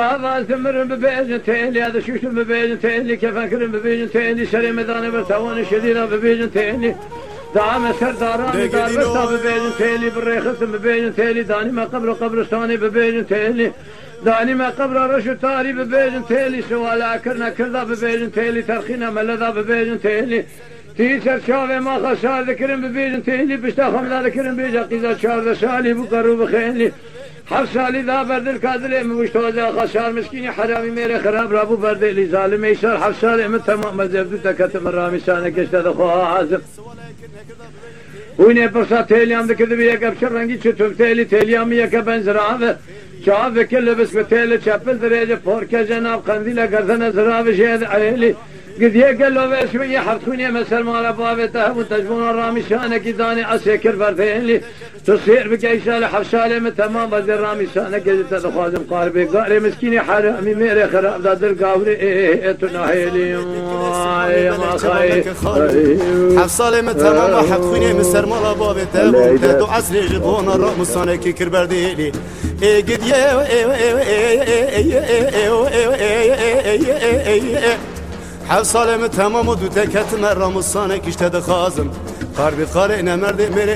هذا ثمر ببيجن تيلي هذا شوش ببيجن تيلي كيف أكرم ببيجن تيلي شري مداني برتوان شدينا ببيجن تيلي دعم سرداران دار برتا ببيجن تيلي بالريخت ببيجن تيلي داني ما قبر قبرستاني ببيجن تيلي داني ما قبر رشو تاري ببيجن تيلي سوالا كرنا كردا ببيجن تيلي ترخينا ملذا ببيجن تيلي تيسر شافي ما خسار ذكرم ببيجن تيلي بشتاخم ذا ذكرم بيجا قيزا شار شالي بقرو بخيلي حفصالي ذا برد الكادري مشتوزا خسار مسكيني حرامي ميري خراب رابو برد لي ظالم يسار حفصالي من تمام مزبدو تكتم الرامي سانك اشتد خواه عازم ويني برصا تيليام ذكر بيك ابشر رنگي چطور تيليام يكا بنزرعه شاف كل بس بتيلي چپل دريجه پوركه جناب قنديله گردن زراب شهد عيلي قد يقل له بس شويه حرخوني مسر مال بابته وتجبون الرامي شانك داني اسكر برتيلي تصير بكيسال حفصالي من تمام بدر رامي شانك تدخازم قاربي قاري مسكيني حرامي ميري خراب دادر قاوري تناهيلي يا ما خاي حفصالي من تمام حرخوني مسر مال بابته وتدو عسري جبون الرامي شانك كربرديلي قد حفصالي من تمام ودو تكتم الرامي شانك اشتد خازم قاربي قاري نمرد